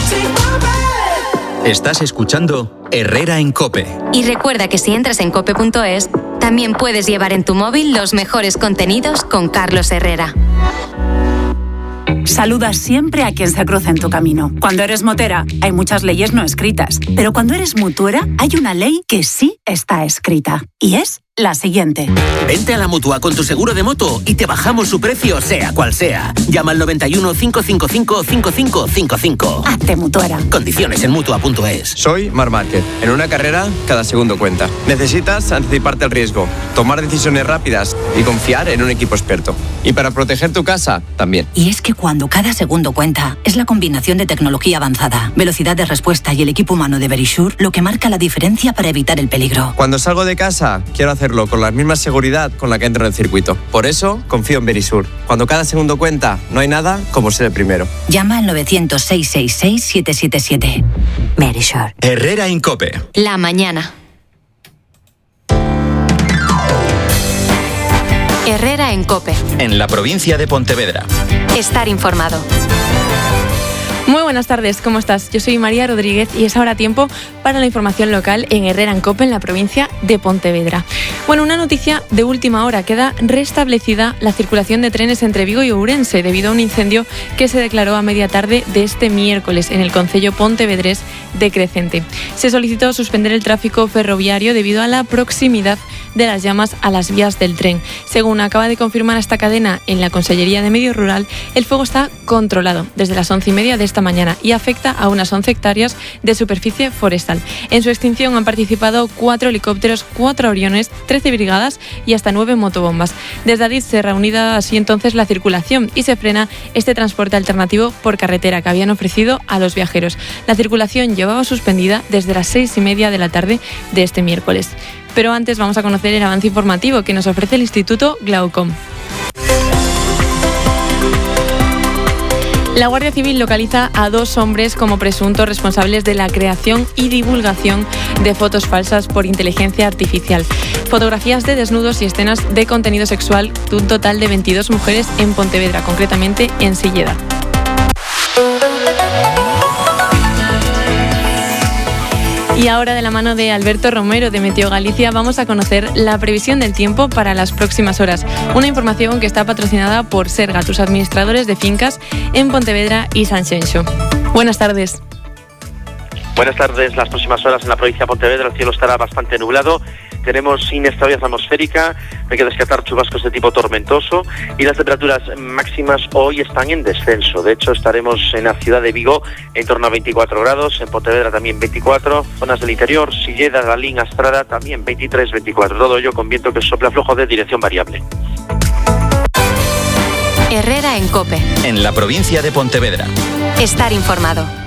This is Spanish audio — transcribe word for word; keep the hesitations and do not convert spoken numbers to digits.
Estás escuchando Herrera en COPE. Y recuerda que si entras en cope punto es, también puedes llevar en tu móvil los mejores contenidos con Carlos Herrera. Saluda siempre a quien se cruza en tu camino. Cuando eres motera, hay muchas leyes no escritas. Pero cuando eres mutuera, hay una ley que sí está escrita. Y es la siguiente. Vente a la Mutua con tu seguro de moto y te bajamos su precio, sea cual sea. Llama al noventa y uno, cinco cinco cinco, cinco cinco cinco cinco. Hazte mutuera. Condiciones en Mutua punto es. Soy Marc Márquez. En una carrera, cada segundo cuenta. Necesitas anticiparte al riesgo, tomar decisiones rápidas y confiar en un equipo experto. Y para proteger tu casa, también. Y es que cuando cada segundo cuenta, es la combinación de tecnología avanzada, velocidad de respuesta y el equipo humano de Verisure lo que marca la diferencia para evitar el peligro. Cuando salgo de casa, quiero hacerlo con la misma seguridad con la que entro en el circuito. Por eso, confío en Verisure. Cuando cada segundo cuenta, no hay nada como ser el primero. Llama al novecientos, seiscientos sesenta y seis, siete siete siete. Verisure. Herrera en COPE. La mañana. Herrera en COPE. En la provincia de Pontevedra. Estar informado. Muy buenas tardes, ¿cómo estás? Yo soy María Rodríguez y es ahora tiempo para la información local en Herrera en COPE, en la provincia de Pontevedra. Bueno, una noticia de última hora. Queda restablecida la circulación de trenes entre Vigo y Ourense debido a un incendio que se declaró a media tarde de este miércoles en el concello pontevedrés de Crecente. Se solicitó suspender el tráfico ferroviario debido a la proximidad de las llamas a las vías del tren. Según acaba de confirmar esta cadena en la Consellería de Medio Rural, el fuego está controlado desde las once y media de esta mañana y afecta a unas once hectáreas de superficie forestal. En su extinción han participado cuatro helicópteros, cuatro aviones, trece brigadas y hasta nueve motobombas. Desde Adif se reunida así entonces la circulación y se frena este transporte alternativo por carretera que habían ofrecido a los viajeros. La circulación llevaba suspendida desde las seis y media de la tarde de este miércoles. Pero antes vamos a conocer el avance informativo que nos ofrece el Instituto Glaucom. La Guardia Civil localiza a dos hombres como presuntos responsables de la creación y divulgación de fotos falsas por inteligencia artificial. Fotografías de desnudos y escenas de contenido sexual de un total de veintidós mujeres en Pontevedra, concretamente en Silleda. Y ahora, de la mano de Alberto Romero de Meteo Galicia, vamos a conocer la previsión del tiempo para las próximas horas. Una información que está patrocinada por Serga, tus administradores de fincas en Pontevedra y Sanxenxo. Buenas tardes. Buenas tardes. Las próximas horas en la provincia de Pontevedra el cielo estará bastante nublado. Tenemos inestabilidad atmosférica, hay que descartar chubascos de tipo tormentoso y las temperaturas máximas hoy están en descenso. De hecho, estaremos en la ciudad de Vigo en torno a veinticuatro grados, en Pontevedra también veinticuatro, zonas del interior, Silleda, Lalín, Astrada también veintitrés, veinticuatro. Todo ello con viento que sopla flojo de dirección variable. Herrera en COPE. En la provincia de Pontevedra. Estar informado.